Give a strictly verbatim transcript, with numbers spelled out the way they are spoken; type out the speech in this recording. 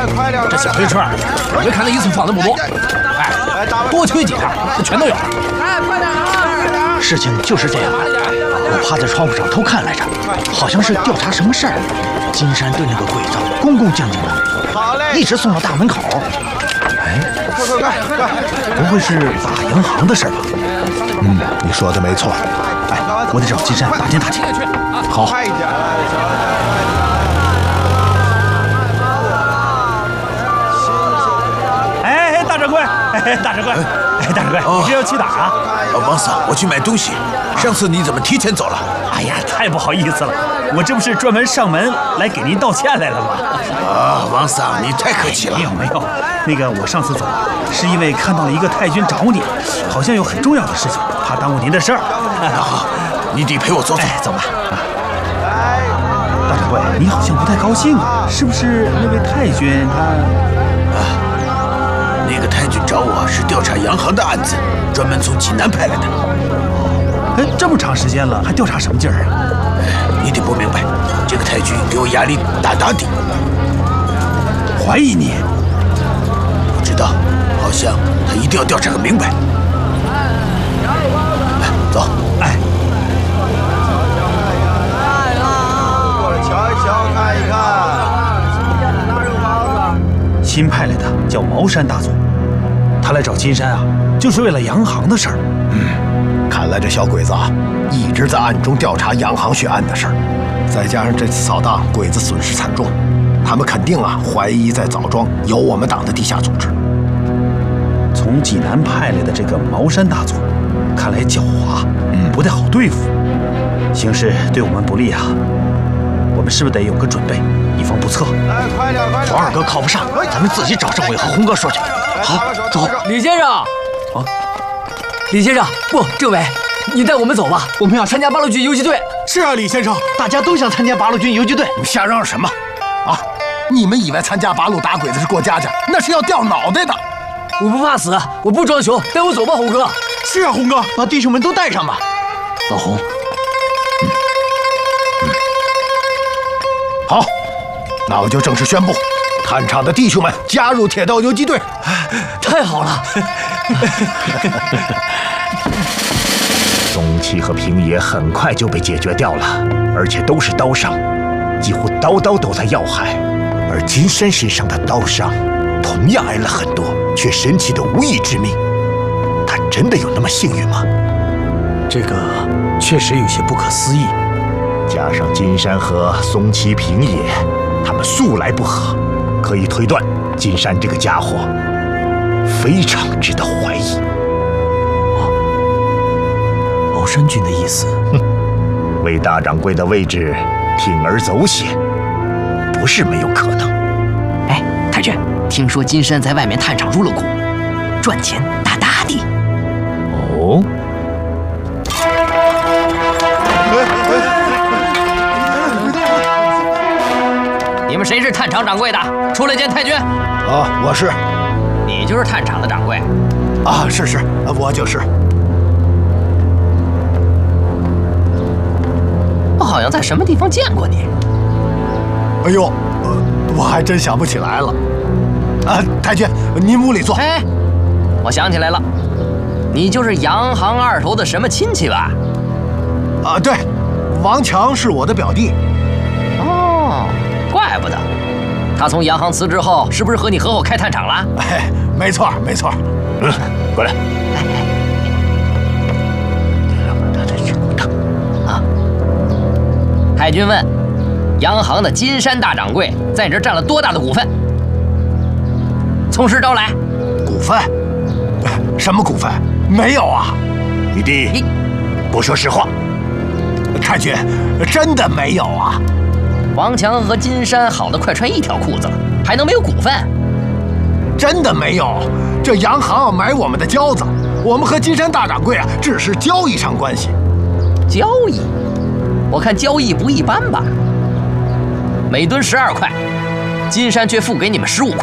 这小推车我没看那一次放的不多，哎，多取几趟，这全都有。 哎，快点啊！ 事情就是这样的，我趴在窗户上偷看来着，好像是调查什么事儿。金山对那个鬼子恭恭敬敬的，一直送到大门口。哎，快快快快！不会是打洋行的事吧？ 嗯，你说的没错。 哎，我得找金山打听打听。好。 哎，大掌柜，哎，大掌柜，哎，大掌柜，你这要去哪儿啊？ 王嫂，我去买东西。上次你怎么提前走了？ 哎呀，太不好意思了，我这不是专门上门来给您道歉来了吗？ 啊，王嫂，你太客气了。 没有没有，那个我上次走是因为看到了一个太君找你，好像有很重要的事情，怕耽误您的事儿。 好，你得陪我走走。 哎，走吧。大掌柜，你好像不太高兴啊，是不是那位太君他？ 啊，那个太君找我是调查洋行的案子，专门从济南派来的。 哎，这么长时间了，还调查什么劲儿啊？ 你得不明白，这个太君给我压力大大的， 怀疑你。 不知道，好像他一定要调查个明白。来，走。 哎。 过来瞧一瞧，看一看。 新派来的叫茅山大佐，他来找金山啊，就是为了洋行的事儿。 嗯。看来这小鬼子啊，一直在暗中调查洋行血案的事儿，再加上这次扫荡，鬼子损失惨重，他们肯定啊怀疑在枣庄有我们党的地下组织。 从济南派来的这个茅山大佐，看来狡猾，嗯，不太好对付，形势对我们不利啊。我们是不是得有个准备，以防不测？ 哎，快点快点！ 黄二哥靠不上，咱们自己找政委和红哥说去。好，走。 李先生，啊，李先生，不，政委，你带我们走吧，我们要参加八路军游击队。 是啊，李先生， 大家都想参加八路军游击队。 你瞎嚷嚷什么？啊！你们以为参加八路打鬼子是过家家？那是要掉脑袋的。 我不怕死，我不装熊，带我走吧，红哥。 是啊，红哥， 把弟兄们都带上吧。 老红， 嗯嗯，好，那我就正式宣布，探场的弟兄们加入铁道游击队。 太好了。 松崎和平野很快就被解决掉了，而且都是刀伤，几乎刀刀都在要害。而金山身上的刀伤同样挨了很多，却神奇的无一致命。他真的有那么幸运吗？ 这个确实有些不可思议。 加上金山和松崎平野，他们素来不和，可以推断金山这个家伙非常值得怀疑。 茅山君的意思， 哼，为大掌柜的位置铤而走险，不是没有可能。 哎，太君，听说金山在外面探场入了股，赚钱大大的。 哦。 你们谁是探场掌柜的？出来见太君。 啊，我是。 你就是探场的掌柜。 啊，是是，我就是。 我好像在什么地方见过你。 哎呦，我还真想不起来了。啊，太君，您屋里坐。 哎，我想起来了，你就是洋行二头的什么亲戚吧？ 啊，对，王强是我的表弟。 哦，怪不得。他从洋行辞职后，是不是和你合伙开炭厂了？ 哎，没错没错。 嗯，过来。 啊，太君问，洋行的金山大掌柜在你这占了多大的股份？从实招来。 股份？什么股份？没有啊。 你弟不说实话。 太君，真的没有啊。 王强和金山好的快穿一条裤子了，还能没有股份？ 真的没有。这洋行买我们的胶子，我们和金山大掌柜啊只是交易上关系。 交易？我看交易不一般吧。每吨十二块，金山却付给你们十五块。